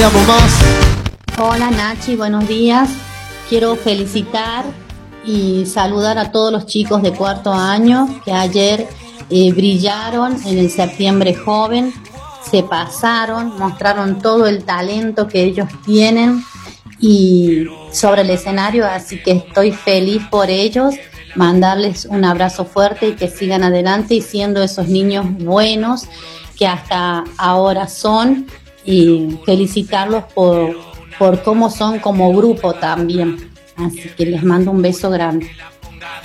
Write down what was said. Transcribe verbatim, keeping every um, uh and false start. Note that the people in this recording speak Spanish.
Más. Hola Nachi, buenos días. Quiero felicitar y saludar a todos los chicos de cuarto año que ayer eh, brillaron en el Septiembre Joven, se pasaron, mostraron todo el talento que ellos tienen y sobre el escenario, así que estoy feliz por ellos, mandarles un abrazo fuerte y que sigan adelante y siendo esos niños buenos que hasta ahora son, y felicitarlos por, por cómo son como grupo también. Así que les mando un beso grande.